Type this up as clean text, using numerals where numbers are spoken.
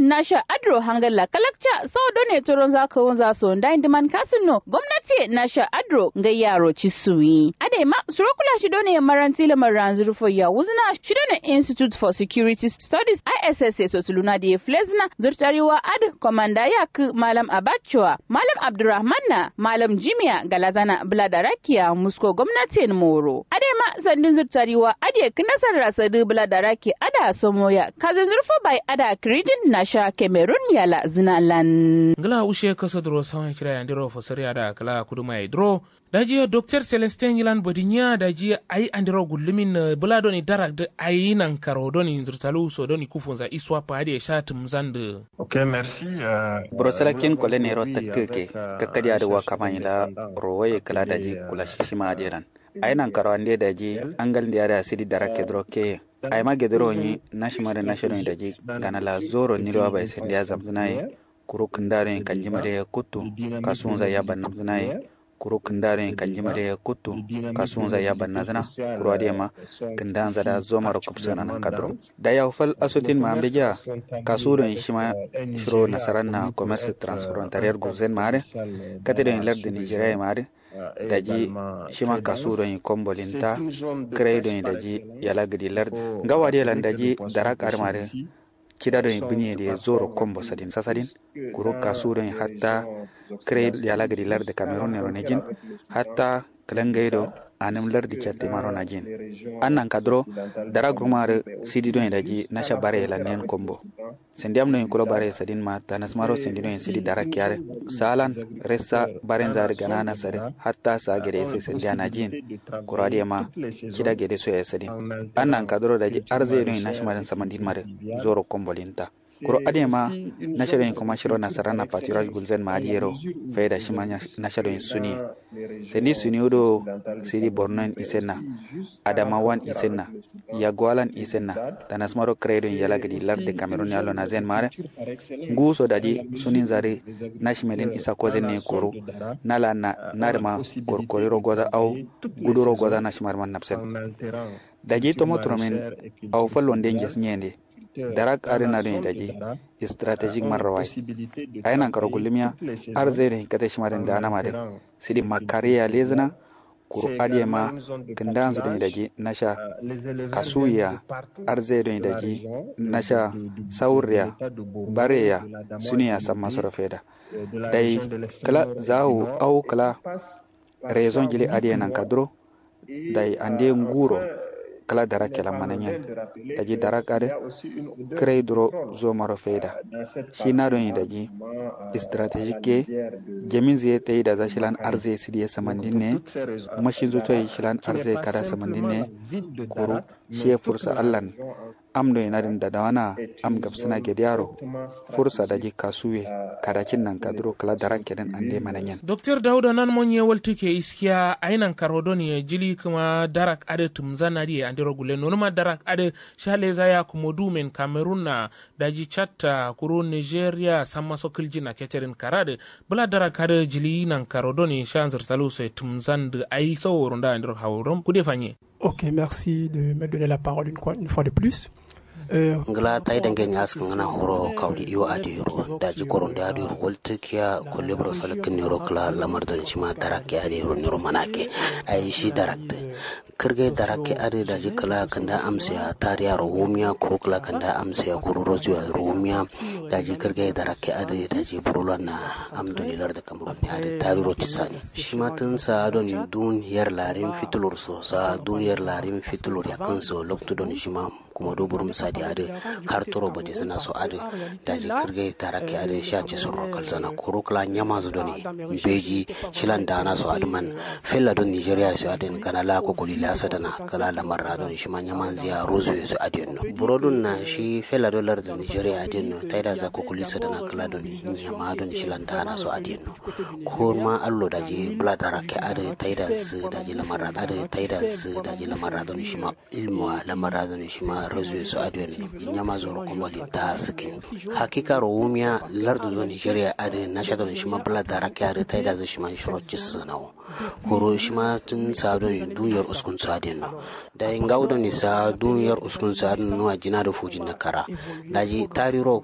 nasha adro hangalla kalakcha so done toron za ka wonza so ndai diman kasino gwamnati nasha adro ga yaro cisuwi ade ma surokula shi done maranti la maranzu fo ya wuzna shi done Institute for Security Studies ISS so tuluna de flezna zurtariwa ad komanda yak malam abachwa malam abdurrahmanna malam jimiya galazana bladarakiya musko gwamnatin moro ade ma sandin zurtariwa ade kinasar rasadu bladaraki ada somoya kazin zurfo bai ada krijin nasha Cameroon yala zinalan ngala ushe kasadro sawan kira yandiro fosari ada kala kuduma idro daji Dr. Celestin Yilan Bodinya daji ai andiro gullumin buladoni darak da ai nan karodoni zurtalu so doni kufunza iswa pa hadi shatum zande. Okay, merci. Broselakin kolene ro takkeke kakkadi adwa kamayla roye kala daji kula shishima adiran. Ai nan karwande daji angal ndiara sidi darak droke ai magedro ni nashimare nashiro daji ganala zoro nilwa bai sendia zamzunai kuru kandare kanjimare kutu kasunza yaban namzunai kuru kandare kanjimare kutu kasunza yaban nazana kuru adema kandanza da zomaro kupsana nan kadro da yaufal asutin mambeja kasuren shima shiro nasaranna commerce transfrontalier guzen mare kateden lerde nigeria mare daji shima kasuren kombolinta kredo daji yalagdi lerde ngawadi landaji darak armare kidadon binye de zoro kombo sadin sasadin kuru kasuren hatta kredo yalagdi lerde Cameroon ne ronejin hatta kalangaido anam lardi chatte maro najin annan kadro dara grumar sidi don daji nasha bare la nen kombo sendiam no ko bare sadin ma tanas maro sendino en sidi dara kyare salan ressa baren zar ganana sare hatta sa gede se sendia najin kuradi ma kida gede so ya sadin annan kadro daji arze don nasha maran samandin mare zoro kombo linta kuro adema nasharin kuma shiro nasarana patiraj gulzen maadiero faida shimanya nasharin suni sendi suni udo sidi bornon isenna adama wan isenna yagwalan isenna tanasmaro kredo yala gidi larde Cameroon yalo nazen mare nguso dadi sunin zare nashmedin isa kozen ne koro nala na narma korkoriro goza au guduro goza nashmar man napsen daji tomo tromen au fallon denges nyende darak arena don daji strategic marrawai aynan karo gulmiya arzere kate shimaren da ana made sidi makariya lezna kuru adema kandanzu don daji nasha kasuya arzere don daji nasha sauriya bareya suniya samma sorofeda dai kala zawu au kala raison jili adena kadro dai ande nguro kala darak kala mananyen daji darak ade krey dro zo maro feida shina don daji strategique jamin zai tayi da zashilan arze sidiye samandinne mashin zo tayi shilan arze kada samandinne kuru she fursa allan amdo inadin da dawana am gabsana gediaro fursa daji kasuwe kadacin nan kadro kala darak keden ande mananyen Dr. Dauda nan monye waltike iskiya ainan karodoni jili kuma darak ade tumzana die andiro gulen nonuma darak ade shale zaya kumodu men Cameroon na daji chatta kuro Nigeria samma sokiljina keterin karade bula darak ade jili nan karodoni shanzir saluse tumzand ai saworunda andiro hawrom kudefanye. Ok, merci de me donner la parole une fois de plus. ngla tay dangen yas ngana horo kawdi yo adiro daji koron da adiro woltikia ko lebro salakin nero kala lamar don chima darake adiro nero manake ay shi darakte kirge darake ade daji kala kanda amsiya tariya romiya ko kala kanda amsiya ko rojo romiya daji kirge darake ade daji burulana amdoni larda Cameroon ne ade tariro tisani shimatun sa don dun yer larin fitulur so sa dun yer larin fitulur yakan so lokto don shima kuma doburum sadi ade har toro bode sana so ade daji kirge tarake ade shaje so rokal sana ko rokla nyama zo doni beji shilan dana so adman fella don Nigeria so ade kana la ko kulila sadana kala la marra don shi man yaman ziya rozo so ade no burodun na shi fella dollar don Nigeria ade no taida za ko kulisa sadana kala don nyama don shilan dana so ade no ko ma allo daji bla tarake ade taida su daji la marra ade taida su daji la marra don shi ma ilmu la marra don shi ma rezo so adwen nyama zoro ko wadi ta sakin hakika romia lardu do Nigeria ade nashado shima bla daraka ade taida zo shima shiro chisnawo horo shima tun sado duniyar uskun sadin no da ingawdo ni sa duniyar uskun sadin no ajina do fujin nakara daji tariro